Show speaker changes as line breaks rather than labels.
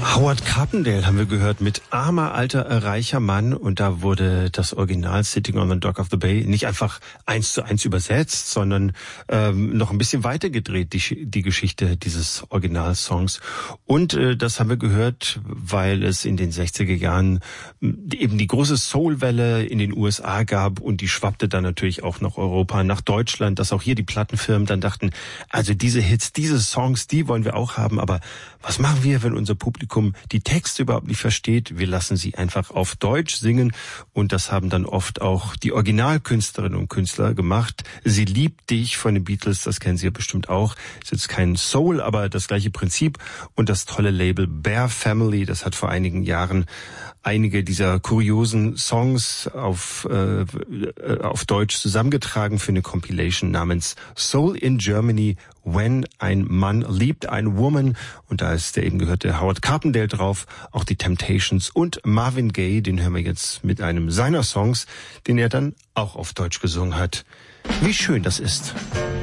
Howard Carpendale haben wir gehört mit Armer, alter, reicher Mann. Und da wurde das Original Sitting on the Dock of the Bay nicht einfach 1:1 übersetzt, sondern noch ein bisschen weiter gedreht, die Geschichte dieses Originalsongs. Und das haben wir gehört, weil es in den 60er Jahren eben die große Soulwelle in den USA gab und die schwappte dann natürlich auch nach Europa, nach Deutschland, dass auch hier die Plattenfirmen dann dachten, also diese Hits, diese Songs, die wollen wir auch haben, aber was machen wir, wenn unser Publikum die Texte überhaupt nicht versteht? Wir lassen sie einfach auf Deutsch singen und das haben dann oft auch die Originalkünstlerinnen und Künstler gemacht. Sie liebt dich von den Beatles, das kennen Sie ja bestimmt auch. Ist jetzt kein Soul, aber das gleiche Prinzip. Und das tolle Label Bear Family, das hat vor einigen Jahren einige dieser kuriosen Songs auf Deutsch zusammengetragen für eine Compilation namens Soul in Germany, When ein Mann liebt eine Woman. Und da ist der eben gehörte Howard Carpendale drauf, auch die Temptations und Marvin Gaye, den hören wir jetzt mit einem seiner Songs, den er dann auch auf Deutsch gesungen hat. Wie schön das ist.